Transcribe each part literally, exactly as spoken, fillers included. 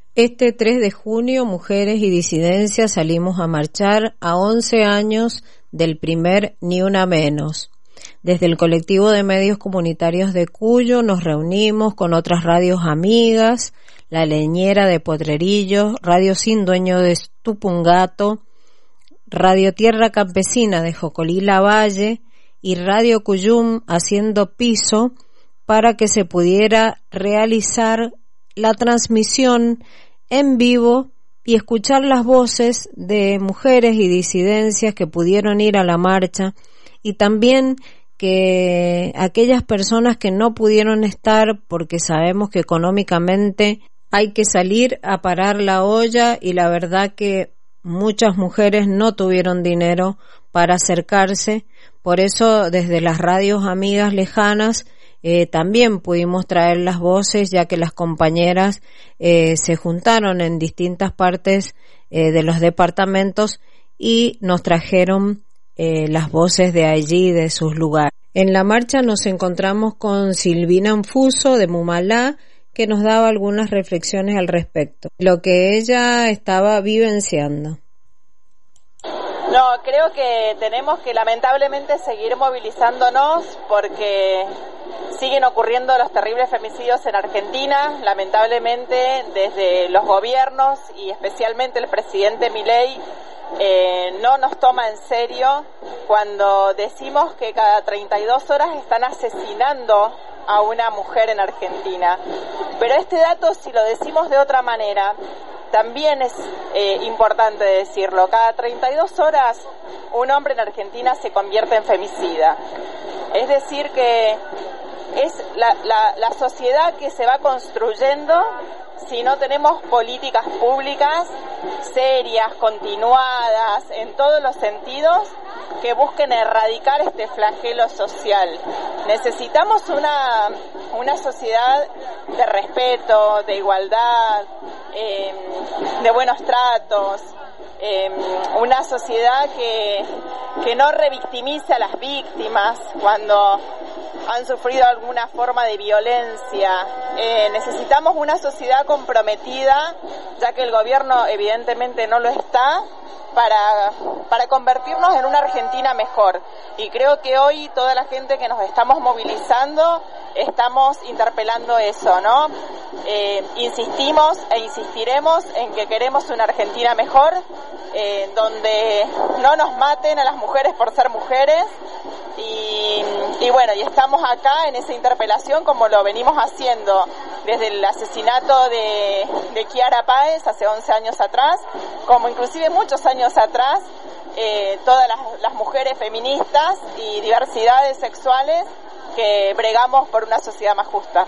Este tres de junio, Mujeres y Disidencias salimos a marchar a once años del primer Ni Una Menos. Desde el colectivo de medios comunitarios de Cuyo nos reunimos con otras radios amigas, La Leñera de Potrerillos, Radio Sin Dueño de Tupungato, Radio Tierra Campesina de Jocolila Valle y Radio Cuyum haciendo piso para que se pudiera realizar la transmisión en vivo y escuchar las voces de mujeres y disidencias que pudieron ir a la marcha, y también que aquellas personas que no pudieron estar porque sabemos que económicamente hay que salir a parar la olla, y la verdad que muchas mujeres no tuvieron dinero para acercarse. Por eso desde las radios amigas lejanas Eh, también pudimos traer las voces, ya que las compañeras eh, se juntaron en distintas partes eh, de los departamentos y nos trajeron eh, las voces de allí, de sus lugares. En la marcha nos encontramos con Silvina Anfuso de Mumalá, que nos daba algunas reflexiones al respecto, lo que ella estaba vivenciando. No, creo que tenemos que lamentablemente seguir movilizándonos porque siguen ocurriendo los terribles femicidios en Argentina. Lamentablemente desde los gobiernos y especialmente el presidente Milei eh, no nos toma en serio cuando decimos que cada treinta y dos horas están asesinando a una mujer en Argentina. Pero este dato, si lo decimos de otra manera, también es eh, importante decirlo. Cada treinta y dos horas un hombre en Argentina se convierte en femicida. Es decir que es la, la, la sociedad que se va construyendo si no tenemos políticas públicas serias, continuadas, en todos los sentidos, que busquen erradicar este flagelo social. Necesitamos una, una sociedad de respeto, de igualdad, eh, de buenos tratos, eh, una sociedad que, que no revictimice a las víctimas cuando han sufrido alguna forma de violencia. Eh, necesitamos una sociedad comprometida, ya que el gobierno evidentemente no lo está, para, para convertirnos en una Argentina mejor. Y creo que hoy toda la gente que nos estamos movilizando estamos interpelando eso, ¿no? Eh, insistimos e insistiremos en que queremos una Argentina mejor, eh, donde no nos maten a las mujeres por ser mujeres. Y, y bueno, y estamos acá en esa interpelación como lo venimos haciendo desde el asesinato de, de Kiara Páez hace once años atrás, como inclusive muchos años atrás, eh, todas las, las mujeres feministas y diversidades sexuales que bregamos por una sociedad más justa.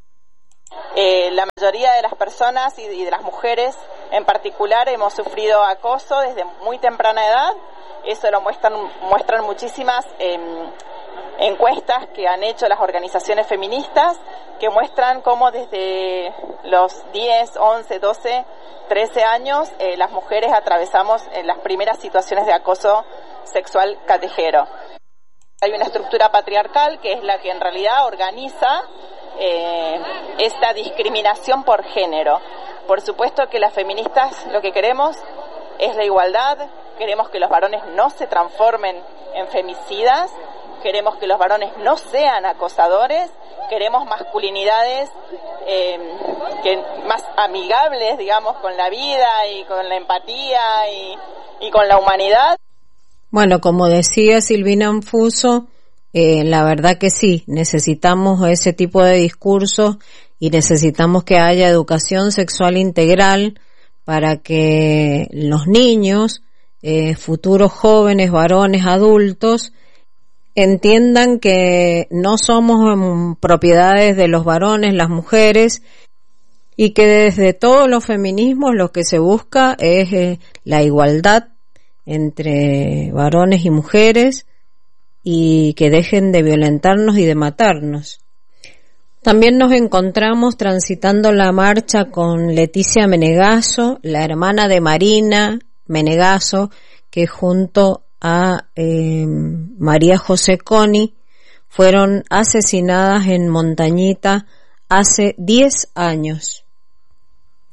Eh, la mayoría de las personas y, y de las mujeres en particular hemos sufrido acoso desde muy temprana edad. Eso lo muestran, muestran muchísimas eh, encuestas que han hecho las organizaciones feministas, que muestran cómo desde los diez, once, doce, trece años eh, las mujeres atravesamos eh, las primeras situaciones de acoso sexual callejero. Hay una estructura patriarcal que es la que en realidad organiza eh, esta discriminación por género. Por supuesto que las feministas lo que queremos es la igualdad. Queremos que los varones no se transformen en femicidas, queremos que los varones no sean acosadores, queremos masculinidades eh, que más amigables, digamos, con la vida y con la empatía y, y con la humanidad. Bueno, como decía Silvina Anfuso, eh, la verdad que sí, necesitamos ese tipo de discursos y necesitamos que haya educación sexual integral para que los niños, Eh, futuros jóvenes, varones, adultos, entiendan que no somos um, propiedades de los varones, las mujeres, y que desde todos los feminismos lo que se busca es eh, la igualdad entre varones y mujeres, y que dejen de violentarnos y de matarnos. También nos encontramos transitando la marcha con Leticia Menegaso, la hermana de Marina Menegaso, que junto a eh, María José Coni fueron asesinadas en Montañita hace diez años.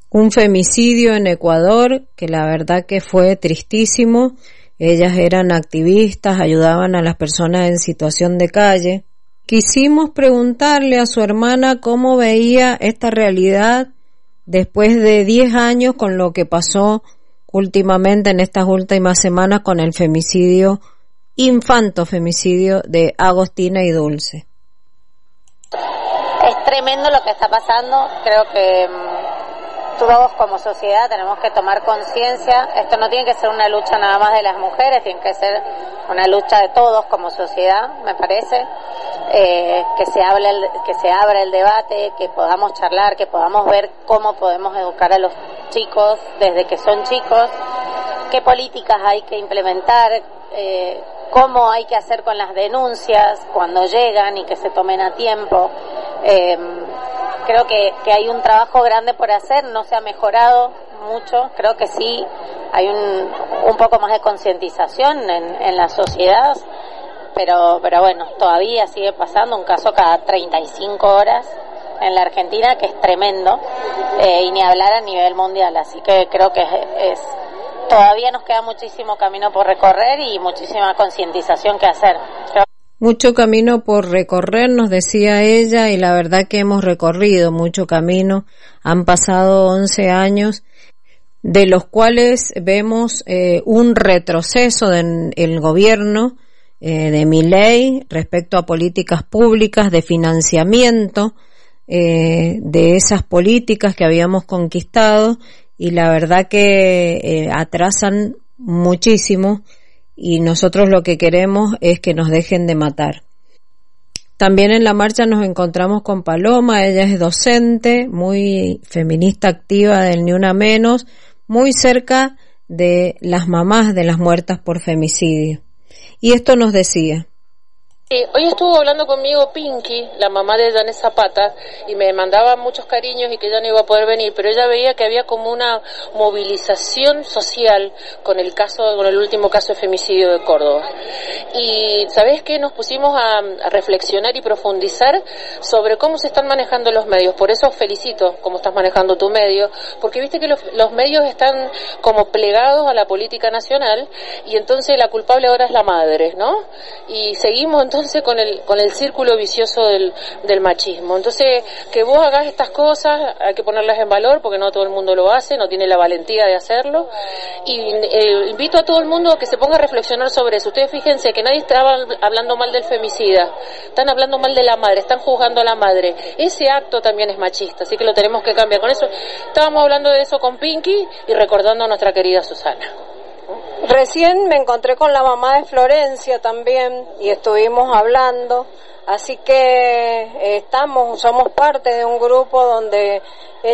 un femicidio en Ecuador que la verdad que fue tristísimo. Ellas eran activistas, ayudaban a las personas en situación de calle. Quisimos preguntarle a su hermana cómo veía esta realidad después de diez años con lo que pasó últimamente en estas últimas semanas con el femicidio, infantofemicidio de Agostina y Dulce. Es tremendo lo que está pasando. Creo que todos como sociedad tenemos que tomar conciencia. Esto no tiene que ser una lucha nada más de las mujeres, tiene que ser una lucha de todos como sociedad, me parece. Eh, que se hable el, que se abra el debate, que podamos charlar, que podamos ver cómo podemos educar a los chicos desde que son chicos, qué políticas hay que implementar, eh, cómo hay que hacer con las denuncias cuando llegan y que se tomen a tiempo. Eh, creo que, que hay un trabajo grande por hacer, no se ha mejorado mucho, creo que sí hay un, un poco más de concientización en, en la sociedad, pero, pero bueno, todavía sigue pasando un caso cada treinta y cinco horas en la Argentina, que es tremendo, eh, y ni hablar a nivel mundial, así que creo que es, es todavía nos queda muchísimo camino por recorrer y muchísima concientización que hacer. Creo Mucho camino por recorrer, nos decía ella, y la verdad que hemos recorrido mucho camino. Han pasado once años, de los cuales vemos eh, un retroceso del gobierno eh, de Milei respecto a políticas públicas de financiamiento eh, de esas políticas que habíamos conquistado, y la verdad que eh, atrasan muchísimo. Y nosotros lo que queremos es que nos dejen de matar. También en la marcha nos encontramos con Paloma, ella es docente, muy feminista activa del Ni Una Menos, muy cerca de las mamás de las muertas por femicidio. Y esto nos decía. Sí, hoy estuvo hablando conmigo Pinky, la mamá de Janet Zapata, y me mandaba muchos cariños y que ella no iba a poder venir, pero ella veía que había como una movilización social con el caso, con el último caso de femicidio de Córdoba. Y ¿sabés qué? Nos pusimos a, a reflexionar y profundizar sobre cómo se están manejando los medios. Por eso felicito cómo estás manejando tu medio, porque viste que los, los medios están como plegados a la política nacional, y entonces la culpable ahora es la madre, ¿no? Y seguimos entonces entonces con el con el círculo vicioso del, del machismo. Entonces, que vos hagas estas cosas, hay que ponerlas en valor, porque no todo el mundo lo hace, no tiene la valentía de hacerlo, y eh, invito a todo el mundo a que se ponga a reflexionar sobre eso. Ustedes fíjense que nadie estaba hablando mal del femicida, están hablando mal de la madre, están juzgando a la madre. Ese acto también es machista, así que lo tenemos que cambiar. Con eso, estábamos hablando de eso con Pinky y recordando a nuestra querida Susana. Recién me encontré con la mamá de Florencia también y estuvimos hablando, así que estamos, somos parte de un grupo donde